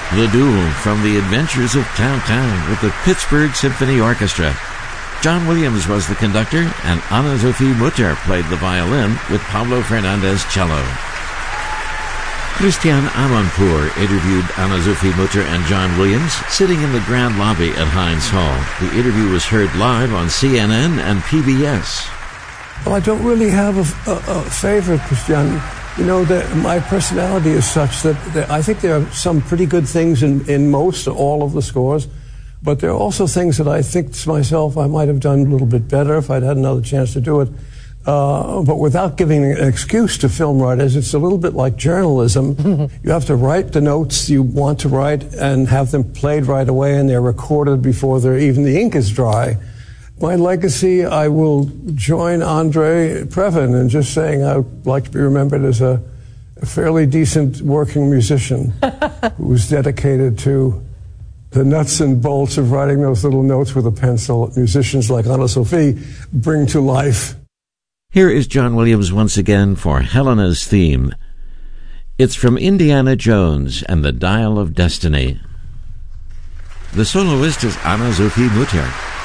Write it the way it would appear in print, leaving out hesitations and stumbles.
The Duel from the Adventures of Tintin with the Pittsburgh Symphony Orchestra. John Williams was the conductor, and Anna-Sophie Mutter played the violin with Pablo Fernandez cello. Christian Amanpour interviewed Anna-Sophie Mutter and John Williams sitting in the Grand Lobby at Heinz Hall. The interview was heard live on CNN and PBS. Well, I don't really have a favorite, Christian. You know, my personality is such that I think there are some pretty good things in most or all of the scores, but there are also things that I think to myself I might have done a little bit better if I'd had another chance to do it. But without giving an excuse to film writers, it's a little bit like journalism. You have to write the notes you want to write and have them played right away, and they're recorded before even the ink is dry. My legacy, I will join Andre Previn in just saying I would like to be remembered as a fairly decent working musician who was dedicated to the nuts and bolts of writing those little notes with a pencil that musicians like Anna-Sophie bring to life. Here is John Williams once again for Helena's theme. It's from Indiana Jones and the Dial of Destiny. The soloist is Anna-Sophie Mutter.